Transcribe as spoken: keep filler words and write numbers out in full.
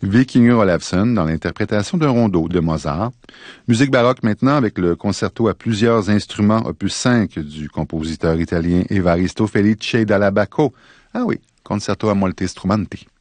Vikingur Olafsson dans l'interprétation d'un rondeau de Mozart. Musique baroque maintenant avec le concerto à plusieurs instruments opus cinq du compositeur italien Evaristo Felice Dall'Abaco. Ah oui, concerto a molte strumenti.